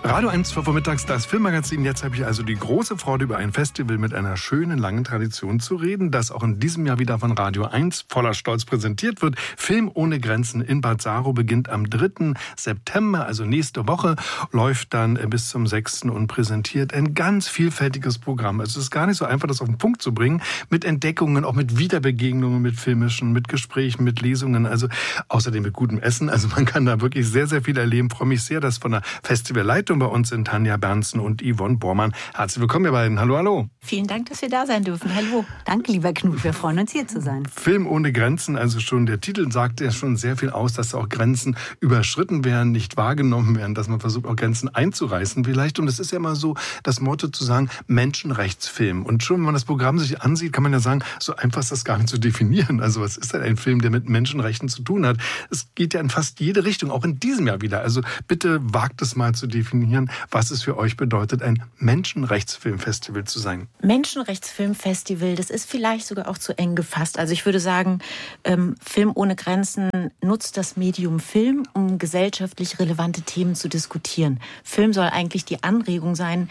Radio 1 vormittags, das Filmmagazin. Jetzt habe ich also die große Freude, über ein Festival mit einer schönen, langen Tradition zu reden, das auch in diesem Jahr wieder von Radio 1 voller Stolz präsentiert wird. Film ohne Grenzen in Bad Saro beginnt am 3. September, also nächste Woche, läuft dann bis zum 6. und präsentiert ein ganz vielfältiges Programm. Es ist gar nicht so einfach, das auf den Punkt zu bringen, mit Entdeckungen, auch mit Wiederbegegnungen, mit filmischen, mit Gesprächen, mit Lesungen, also außerdem mit gutem Essen. Also man kann da wirklich sehr, sehr viel erleben. Ich freue mich sehr, dass von der Festivalleitung bei uns sind Tanja Bernsen und Yvonne Bormann. Herzlich willkommen, ihr beiden. Hallo, hallo. Vielen Dank, dass wir da sein dürfen. Hallo. Danke, lieber Knut. Wir freuen uns, hier zu sein. Film ohne Grenzen, also schon der Titel sagt ja schon sehr viel aus, dass auch Grenzen überschritten werden, nicht wahrgenommen werden, dass man versucht, auch Grenzen einzureißen vielleicht. Und es ist ja immer so, das Motto zu sagen, Menschenrechtsfilm. Und schon, wenn man das Programm sich ansieht, kann man ja sagen, so einfach ist das gar nicht zu definieren. Also was ist denn ein Film, der mit Menschenrechten zu tun hat? Es geht ja in fast jede Richtung, auch in diesem Jahr wieder. Also bitte wagt es mal zu definieren, was es für euch bedeutet, ein Menschenrechtsfilmfestival zu sein. Menschenrechtsfilmfestival, das ist vielleicht sogar auch zu eng gefasst. Also ich würde sagen, Film ohne Grenzen nutzt das Medium Film, um gesellschaftlich relevante Themen zu diskutieren. Film soll eigentlich die Anregung sein,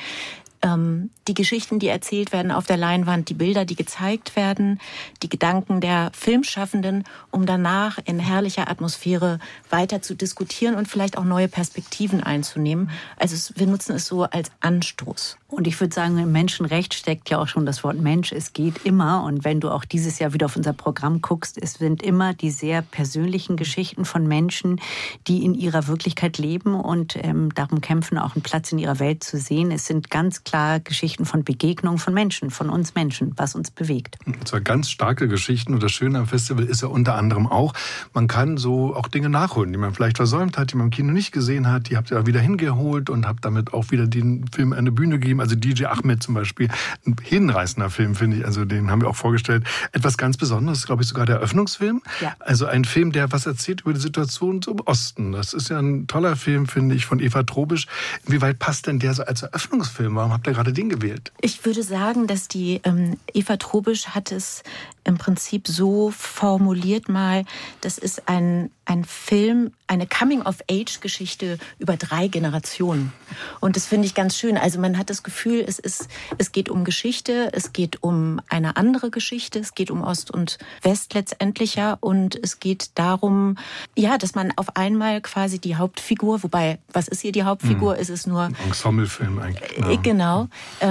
die Geschichten, die erzählt werden auf der Leinwand, die Bilder, die gezeigt werden, die Gedanken der Filmschaffenden, um danach in herrlicher Atmosphäre weiter zu diskutieren und vielleicht auch neue Perspektiven einzunehmen. Also wir nutzen es so als Anstoß. Und ich würde sagen, im Menschenrecht steckt ja auch schon das Wort Mensch. Es geht immer. Und wenn du auch dieses Jahr wieder auf unser Programm guckst, es sind immer die sehr persönlichen Geschichten von Menschen, die in ihrer Wirklichkeit leben und darum kämpfen, auch einen Platz in ihrer Welt zu sehen. Es sind ganz klar Geschichten von Begegnungen von Menschen, von uns Menschen, was uns bewegt. Und zwar ganz starke Geschichten. Und das Schöne am Festival ist ja unter anderem auch, man kann so auch Dinge nachholen, die man vielleicht versäumt hat, die man im Kino nicht gesehen hat. Die habt ihr wieder hingeholt und habt damit auch wieder den Film eine Bühne gegeben. Also DJ Ahmed zum Beispiel, ein hinreißender Film, finde ich. Also den haben wir auch vorgestellt. Etwas ganz Besonderes, glaube ich, sogar der Eröffnungsfilm. Ja. Also ein Film, der was erzählt über die Situation so im Osten. Das ist ja ein toller Film, finde ich, von Eva Trobisch. Inwieweit passt denn der so als Eröffnungsfilm? Warum habt ihr gerade den gewählt? Ich würde sagen, dass die Eva Trobisch hat es im Prinzip so formuliert mal, das ist ein Film, eine Coming-of-Age-Geschichte über 3 Generationen. Und das finde ich ganz schön. Also man hat das Gefühl, es geht um Geschichte, es geht um eine andere Geschichte, es geht um Ost und West letztendlich ja. Und es geht darum, ja, dass man auf einmal quasi die Hauptfigur, wobei, was ist hier die Hauptfigur? Ist es nur... Ein Ensemblefilm eigentlich. Genau.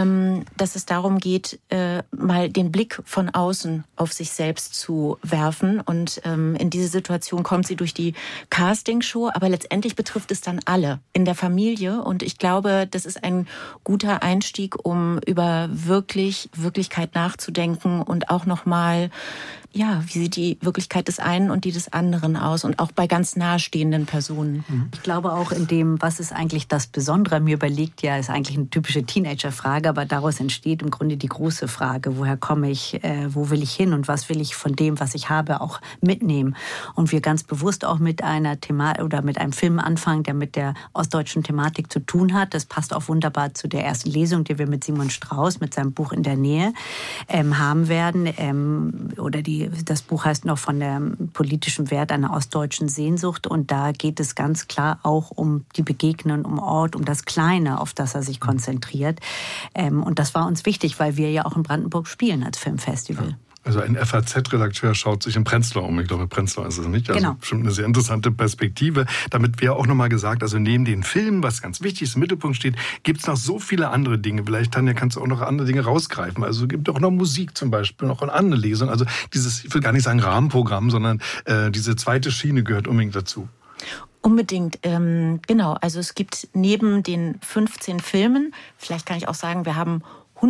Dass es darum geht, mal den Blick von außen auf sich selbst zu werfen. Und in diese Situation kommt sie durch die Castingshow, aber letztendlich betrifft es dann alle in der Familie. Und ich glaube, das ist ein guter Einstieg, um über Wirklichkeit nachzudenken und auch nochmal, ja, wie sieht die Wirklichkeit des einen und die des anderen aus und auch bei ganz nahestehenden Personen. Ich glaube auch in dem, was ist eigentlich das Besondere, mir überlegt ja, ist eigentlich eine typische Teenager-Frage, aber daraus entsteht im Grunde die große Frage, woher komme ich, wo will ich hin und was will ich von dem, was ich habe, auch mitnehmen. Und wir ganz bewusst auch mit einer Thematik oder mit einem Film anfangen, der mit der ostdeutschen Thematik zu tun hat. Das passt auch wunderbar zu der ersten Lesung, die wir mit Simon Strauß, mit seinem Buch In der Nähe haben werden, das Buch heißt noch von der politischen Wert einer ostdeutschen Sehnsucht und da geht es ganz klar auch um die Begegnungen, um Ort, um das Kleine, auf das er sich konzentriert. Und das war uns wichtig, weil wir ja auch in Brandenburg spielen als Filmfestival. Ja. Also ein FAZ-Redakteur schaut sich in Prenzlau um. Ich glaube, Prenzlau ist es nicht. Also genau. Bestimmt eine sehr interessante Perspektive. Damit wäre auch nochmal gesagt, also neben den Filmen, was ganz wichtig ist, im Mittelpunkt steht, gibt es noch so viele andere Dinge. Vielleicht, Tanja, kannst du auch noch andere Dinge rausgreifen. Also es gibt auch noch Musik zum Beispiel, noch eine andere Lesung. Also dieses, ich will gar nicht sagen Rahmenprogramm, sondern diese zweite Schiene gehört unbedingt dazu. Unbedingt, genau. Also es gibt neben den 15 Filmen, vielleicht kann ich auch sagen, wir haben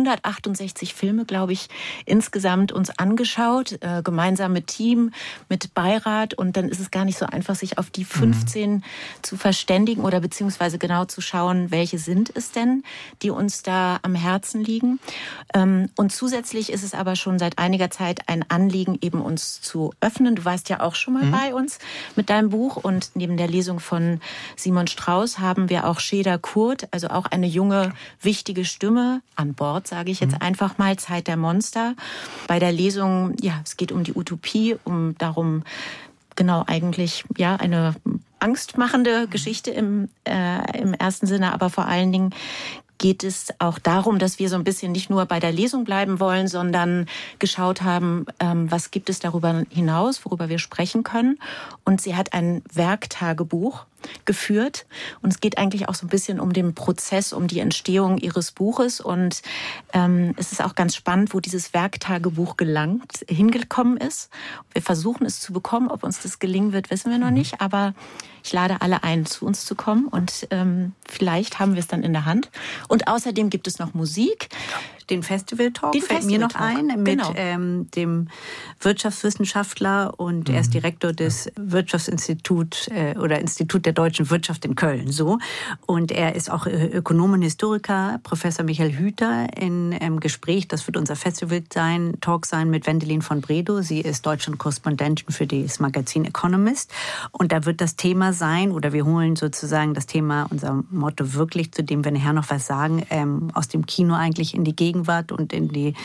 168 Filme, glaube ich, insgesamt uns angeschaut, gemeinsam mit Team, mit Beirat. Und dann ist es gar nicht so einfach, sich auf die 15 zu verständigen oder beziehungsweise genau zu schauen, welche sind es denn, die uns da am Herzen liegen. Und zusätzlich ist es aber schon seit einiger Zeit ein Anliegen, eben uns zu öffnen. Du warst ja auch schon mal bei uns mit deinem Buch. Und neben der Lesung von Simon Strauß haben wir auch Şeda Kurt, also auch eine junge, wichtige Stimme an Bord, sage ich jetzt einfach mal, Zeit der Monster. Bei der Lesung, ja, es geht um die Utopie, darum, genau eigentlich, ja, eine angstmachende Geschichte im ersten Sinne, aber vor allen Dingen geht es auch darum, dass wir so ein bisschen nicht nur bei der Lesung bleiben wollen, sondern geschaut haben, was gibt es darüber hinaus, worüber wir sprechen können. Und sie hat ein Werktagebuch geführt. Und es geht eigentlich auch so ein bisschen um den Prozess, um die Entstehung ihres Buches. Und es ist auch ganz spannend, wo dieses Werktagebuch hingekommen ist. Wir versuchen es zu bekommen. Ob uns das gelingen wird, wissen wir noch nicht. Aber ich lade alle ein, zu uns zu kommen. Und vielleicht haben wir es dann in der Hand. Und außerdem gibt es noch Musik. Den Festival-Talk fällt mir noch ein mit dem Wirtschaftswissenschaftler und er ist Direktor des Wirtschaftsinstituts oder Institut der deutschen Wirtschaft in Köln. So. Und er ist auch Ökonom und Historiker, Professor Michael Hüter, in Gespräch. Das wird unser Festival-Talk sein mit Wendelin von Bredow. Sie ist Deutschland-Korrespondentin für das Magazin Economist. Und da wird das Thema sein, oder wir holen sozusagen das Thema, unser Motto wirklich, zu dem wir nachher noch was sagen, aus dem Kino eigentlich in die Gegenwart und in die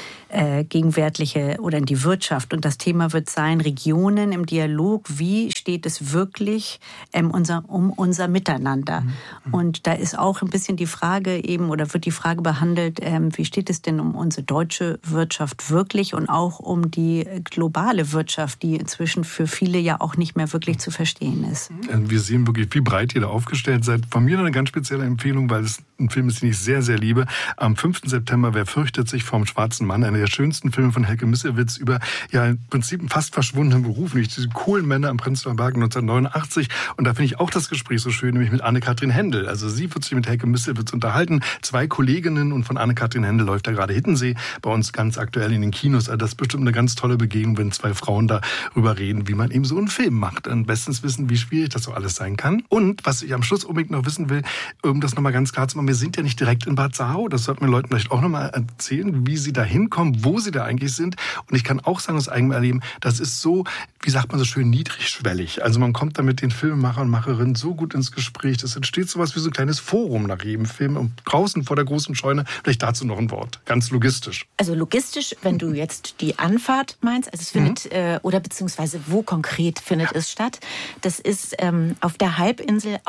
gegenwärtige oder in die Wirtschaft. Und das Thema wird sein, Regionen im Dialog, wie steht es wirklich um unser Miteinander? Und da ist auch ein bisschen die Frage eben, oder wird die Frage behandelt, wie steht es denn um unsere deutsche Wirtschaft wirklich und auch um die globale Wirtschaft, die inzwischen für viele ja auch nicht mehr wirklich zu verstehen ist. Wir sehen wirklich, wie breit ihr da aufgestellt seid. Von mir eine ganz spezielle Empfehlung, weil es ein Film ist, den ich sehr, sehr liebe. Am 5. September, Wer fürchtet sich vom schwarzen Mann? Einer der schönsten Filme von Helke Missewitz über im Prinzip einen fast verschwundenen Beruf, nicht diese Kohlenmänner am Prenzlauer Berg 1989. Und da finde ich auch das Gespräch so schön, nämlich mit Anne-Kathrin Händel. Also sie wird sich mit Helke Missewitz unterhalten. 2 Kolleginnen und von Anne-Kathrin Händel läuft da gerade Hiddensee bei uns ganz aktuell in den Kinos. Also das ist bestimmt eine ganz tolle Begegnung, wenn 2 Frauen darüber reden, wie man eben so einen Film macht. Und bestens wissen, wie schwierig das so alles sein kann. Und was ich am Schluss unbedingt noch wissen will, um das nochmal ganz klar zu machen, wir sind ja nicht direkt in Bad Saro. Das sollten wir Leuten vielleicht auch nochmal erzählen, wie sie da hinkommen, wo sie da eigentlich sind. Und ich kann auch sagen, aus eigenem Erleben, das ist so, wie sagt man so schön, niedrigschwellig. Also man kommt da mit den Filmemachern und Macherinnen so gut ins Gespräch. Das entsteht sowas wie so ein kleines Forum nach jedem Film. Und draußen vor der großen Scheune, vielleicht dazu noch ein Wort. Ganz logistisch. Also logistisch, wenn du jetzt die Anfahrt meinst, also es findet, oder beziehungsweise wo konkret findet es statt. Das ist auf der Halbinsel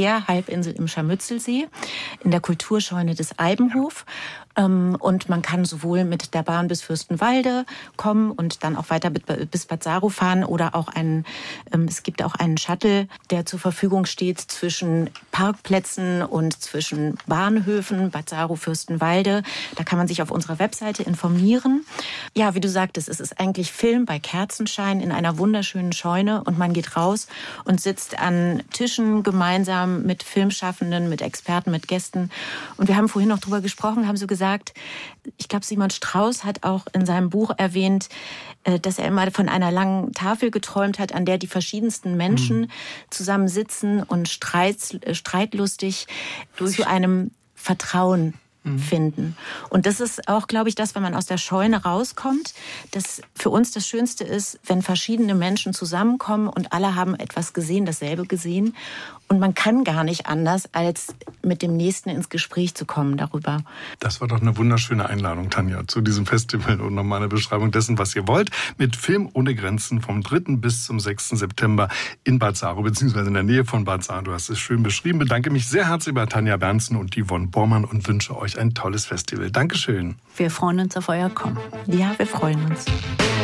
im Scharmützelsee, in der Kulturscheune des Eibenhof. Und man kann sowohl mit der Bahn bis Fürstenwalde kommen und dann auch weiter bis Bad Saro fahren oder auch es gibt auch einen Shuttle, der zur Verfügung steht zwischen Parkplätzen und zwischen Bahnhöfen, Bad Saro, Fürstenwalde. Da kann man sich auf unserer Webseite informieren. Ja, wie du sagtest, es ist eigentlich Film bei Kerzenschein in einer wunderschönen Scheune und man geht raus und sitzt an Tischen gemeinsam mit Filmschaffenden, mit Experten, mit Gästen. Und wir haben vorhin noch drüber gesprochen, haben so gesagt, ich glaube, Simon Strauß hat auch in seinem Buch erwähnt, dass er immer von einer langen Tafel geträumt hat, an der die verschiedensten Menschen zusammensitzen und streitlustig zu einem Vertrauen finden. Und das ist auch, glaube ich, das, wenn man aus der Scheune rauskommt, dass für uns das Schönste ist, wenn verschiedene Menschen zusammenkommen und alle haben etwas gesehen, dasselbe gesehen. Und man kann gar nicht anders, als mit dem Nächsten ins Gespräch zu kommen darüber. Das war doch eine wunderschöne Einladung, Tanja, zu diesem Festival und nochmal eine Beschreibung dessen, was ihr wollt. Mit Film ohne Grenzen vom 3. bis zum 6. September in Bad Saro, beziehungsweise in der Nähe von Bad Saro. Du hast es schön beschrieben. Bedanke mich sehr herzlich bei Tanja Berntsen und Yvonne Bormann und wünsche euch ein tolles Festival. Dankeschön. Wir freuen uns auf euer Kommen. Ja, wir freuen uns.